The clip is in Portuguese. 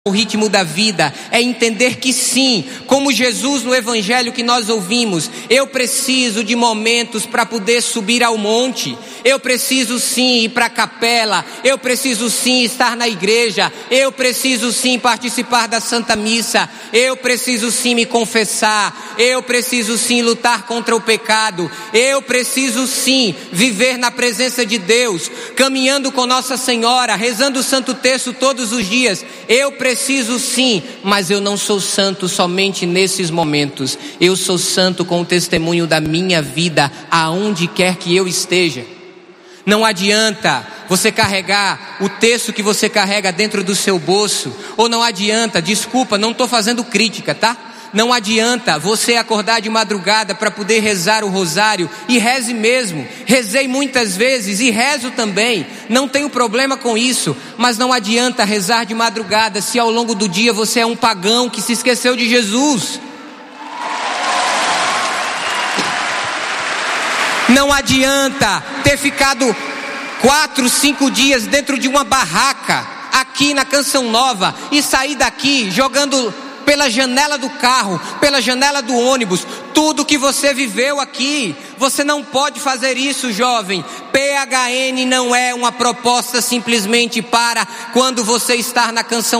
O ritmo da vida é entender que sim, como Jesus no evangelho que nós ouvimos, eu preciso de momentos para poder subir ao monte, eu preciso sim ir para a capela, eu preciso sim estar na igreja, eu preciso sim participar da Santa Missa, eu preciso sim me confessar, eu preciso sim lutar contra o pecado, eu preciso sim viver na presença de Deus, caminhando com Nossa Senhora, rezando o Santo Terço todos os dias. Eu preciso sim, mas eu não sou santo somente nesses momentos. Eu sou santo com o testemunho da minha vida, aonde quer que eu esteja. Não adianta você carregar o terço que você carrega dentro do seu bolso, ou não adianta, desculpa, não estou fazendo crítica, tá? Não adianta você acordar de madrugada para poder rezar o rosário, e reze mesmo, rezei muitas vezes e rezo também, não tenho problema com isso, mas não adianta rezar de madrugada se ao longo do dia você é um pagão que se esqueceu de Jesus. Não adianta ter ficado 4, 5 dias dentro de uma barraca aqui na Canção Nova e sair daqui jogando pela janela do carro, pela janela do ônibus, tudo que você viveu aqui. Você não pode fazer isso, jovem. PHN não é uma proposta simplesmente para quando você estar na Canção